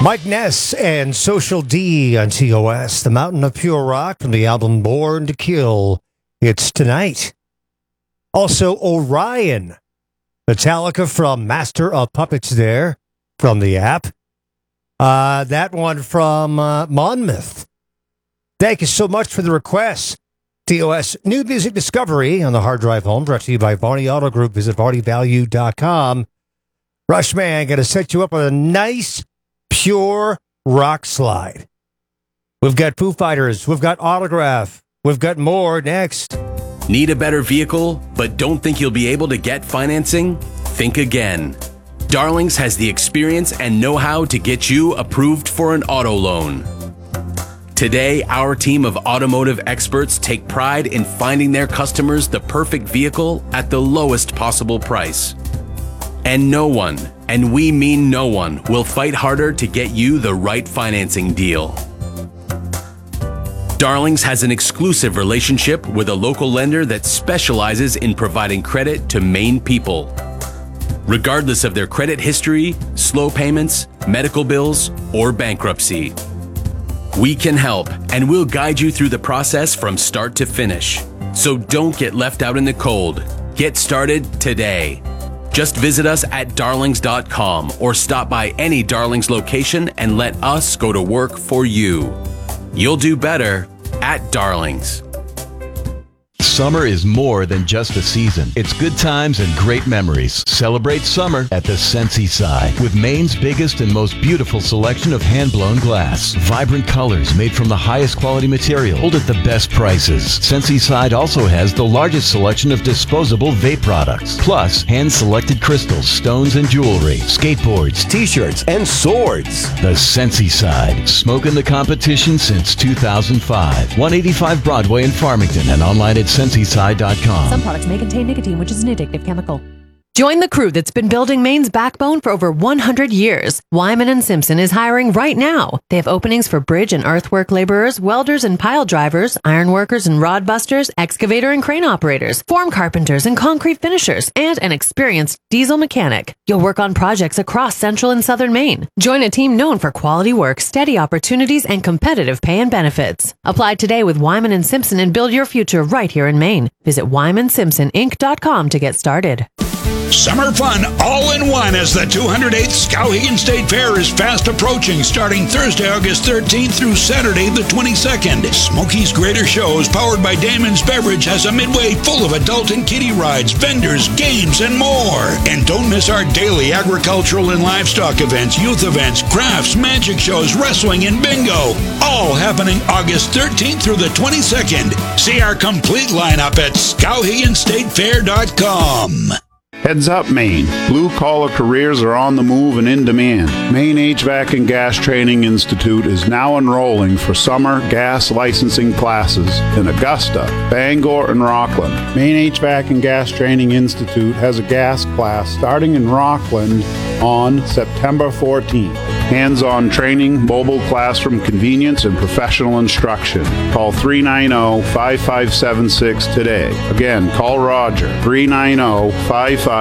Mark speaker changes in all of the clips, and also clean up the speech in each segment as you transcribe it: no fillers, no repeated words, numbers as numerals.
Speaker 1: Mike Ness and Social D on TOS, The Mountain of Pure Rock from the album Born to Kill. It's tonight. Also, Orion, Metallica from Master of Puppets there from the app. That one from Monmouth. Thank you so much for the requests. TOS New Music Discovery on the hard drive home, brought to you by Varney Auto Group. Visit VarneyValue.com. Rushman, going to set you up with a nice, pure rock slide. We've got Foo Fighters. We've got Autograph. We've got more next.
Speaker 2: Need a better vehicle, but don't think you'll be able to get financing? Think again. Darlings has the experience and know-how to get you approved for an auto loan. Today, our team of automotive experts take pride in finding their customers the perfect vehicle at the lowest possible price. And no one, and we mean no one, will fight harder to get you the right financing deal. Darlings has an exclusive relationship with a local lender that specializes in providing credit to Maine people. Regardless of their credit history, slow payments, medical bills, or bankruptcy. We can help, and we'll guide you through the process from start to finish. So don't get left out in the cold. Get started today. Just visit us at darlings.com or stop by any Darlings location and let us go to work for you. You'll do better at Darlings.
Speaker 3: Summer is more than just a season. It's good times and great memories. Celebrate summer at the Sensi Side with Maine's biggest and most beautiful selection of hand-blown glass. Vibrant colors made from the highest quality material, sold at the best prices. Sensi Side also has the largest selection of disposable vape products, plus hand-selected crystals, stones, and jewelry, skateboards, t-shirts, and swords. The Sensi Side, smoking the competition since 2005. 185 Broadway in Farmington and online at sensiside.com.
Speaker 4: Some products may contain nicotine, which is an addictive chemical. Join the crew that's been building Maine's backbone for over 100 years. Wyman & Simpson is hiring right now. They have openings for bridge and earthwork laborers, welders and pile drivers, iron workers and rod busters, excavator and crane operators, form carpenters and concrete finishers, and an experienced diesel mechanic. You'll work on projects across central and southern Maine. Join a team known for quality work, steady opportunities, and competitive pay and benefits. Apply today with Wyman & Simpson and build your future right here in Maine. Visit WymanSimpsonInc.com to get started.
Speaker 5: Summer fun all in one as the 208th Skowhegan State Fair is fast approaching, starting Thursday, August 13th through Saturday, the 22nd. Smokey's Greater Shows, powered by Damon's Beverage, has a midway full of adult and kiddie rides, vendors, games, and more. And don't miss our daily agricultural and livestock events, youth events, crafts, magic shows, wrestling, and bingo. All happening August 13th through the 22nd. See our complete lineup at SkowheganStateFair.com.
Speaker 6: Heads up, Maine. Blue-collar careers are on the move and in demand. Maine HVAC and Gas Training Institute is now enrolling for summer gas licensing classes in Augusta, Bangor, and Rockland. Maine HVAC and Gas Training Institute has a gas class starting in Rockland on September 14th. Hands-on training, mobile classroom convenience, and professional instruction. Call 390-5576 today. Again, call Roger, 390-5576.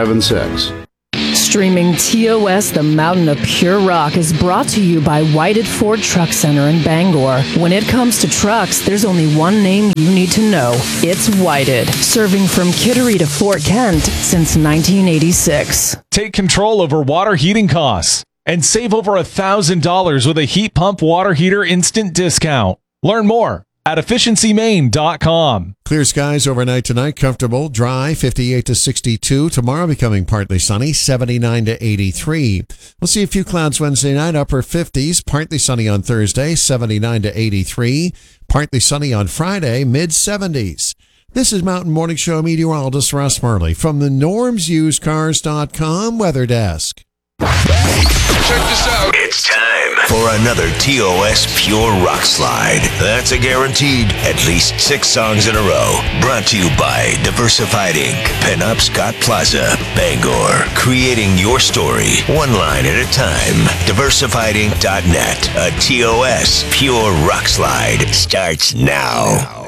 Speaker 7: Streaming TOS, The Mountain of Pure Rock, is brought to you by Whited Ford Truck Center in Bangor. When it comes to trucks, there's only one name you need to know. It's Whited, serving from Kittery to Fort Kent since 1986.
Speaker 8: Take control over water heating costs and save over $1,000 with a heat pump water heater instant discount. Learn more at efficiencymaine.com.
Speaker 9: Clear skies overnight tonight, comfortable, dry, 58 to 62. Tomorrow becoming partly sunny, 79 to 83. We'll see a few clouds Wednesday night, upper 50s, partly sunny on Thursday, 79 to 83. Partly sunny on Friday, mid 70s. This is Mountain Morning Show meteorologist Russ Murley from the NormsUsedCars.com Weather Desk.
Speaker 10: Check this out. It's time for another TOS Pure Rock Slide. That's a guaranteed at least 6 songs in a row. Brought to you by Diversified Inc., Penop Scott Plaza, Bangor. Creating your story, one line at a time. DiversifiedInc.net. A TOS Pure Rock Slide starts now.